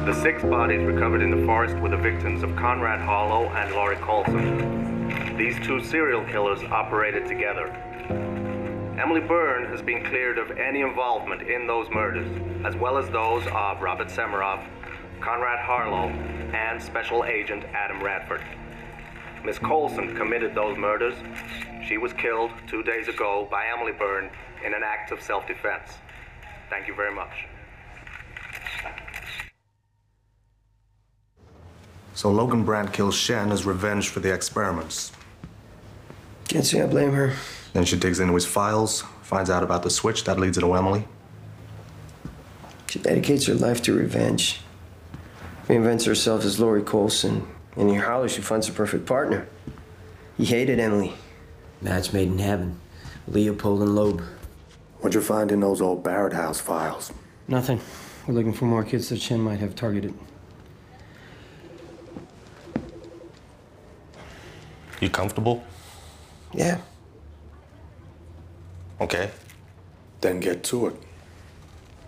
The 6 bodies recovered in the forest were the victims of Conrad Harlow and Laurie Colson. These 2 serial killers operated together. Emily Byrne has been cleared of any involvement in those murders, as well as those of Robert Semiroff, Conrad Harlow, and Special Agent Adam Radford. Miss Colson committed those murders. She was killed 2 days ago by Emily Byrne in an act of self-defense. Thank you very much. So Logan Brandt kills Shen as revenge for the experiments. Can't say I blame her. Then she digs into his files, finds out about the switch that leads her to Emily. She dedicates her life to revenge. Reinvents herself as Laurie Colson. And in Harlow, she finds a perfect partner. He hated Emily. Match made in heaven. Leopold and Loeb. What'd you find in those old Barrett House files? Nothing. We're looking for more kids that Shen might have targeted. You comfortable? Yeah. Okay. Then get to it.